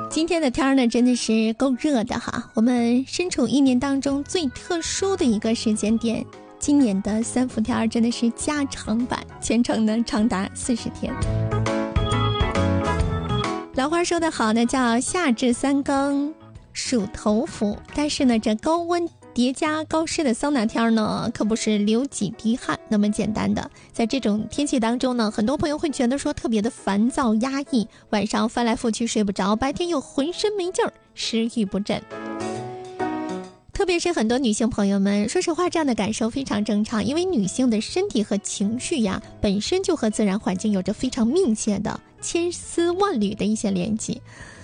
今天的天儿呢，真的是够热的哈。我们身处一年当中最特殊的一个时间点，今年的三伏天真的是加长版，全程呢长达40天。老话说得好呢，叫夏至三更暑头伏，但是呢，这高温叠加高湿的桑拿天呢，可不是流几滴汗那么简单的。在这种天气当中呢，很多朋友会觉得说特别的烦躁压抑，晚上翻来覆去睡不着，白天又浑身没劲儿，食欲不振。特别是很多女性朋友们，说实话，这样的感受非常正常，因为女性的身体和情绪呀，本身就和自然环境有着非常密切的千丝万缕的一些联系。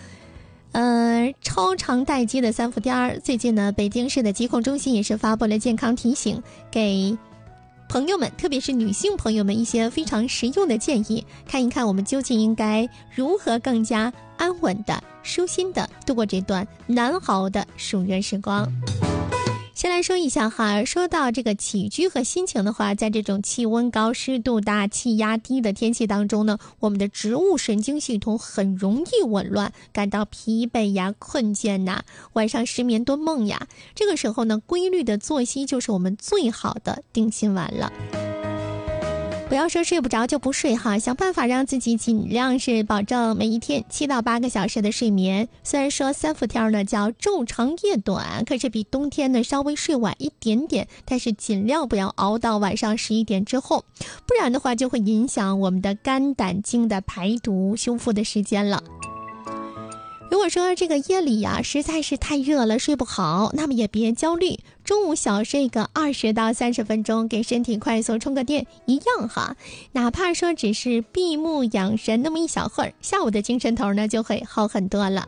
超长待机的三伏天，最近呢，北京市的疾控中心也是发布了健康提醒，给朋友们，特别是女性朋友们一些非常实用的建议，看一看我们究竟应该如何更加安稳的、舒心的度过这段难熬的暑热时光。先来说一下哈，说到这个起居和心情的话，在这种气温高、湿度大、气压低的天气当中呢，我们的植物神经系统很容易紊乱，感到疲惫呀、困倦呐，晚上失眠多梦呀。这个时候呢，规律的作息就是我们最好的定心丸了。不要说睡不着就不睡哈，想办法让自己尽量是保证每一天7到8个小时的睡眠。虽然说三伏天呢叫昼长夜短，可是比冬天呢稍微睡晚一点点，但是尽量不要熬到晚上11点之后，不然的话就会影响我们的肝胆经的排毒修复的时间了。如果说这个夜里呀实在是太热了睡不好，那么也别焦虑，中午小睡个20到30分钟，给身体快速充个电一样哈。哪怕说只是闭目养神那么一小会儿，下午的精神头呢就会好很多了。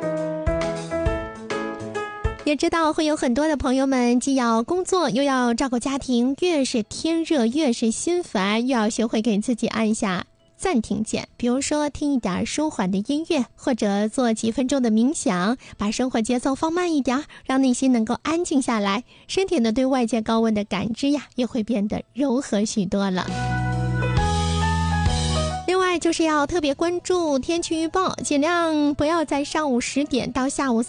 也知道会有很多的朋友们既要工作又要照顾家庭，越是天热越是心烦，又要学会给自己按下暂停键，比如说听一点舒缓的音乐，或者做几分钟的冥想，把生活节奏放慢一点，让内心能够安静下来，身体呢对外界高温的感知呀也会变得柔和许多了。另外就是要特别关注天气预报，尽量不要在上午10点到下午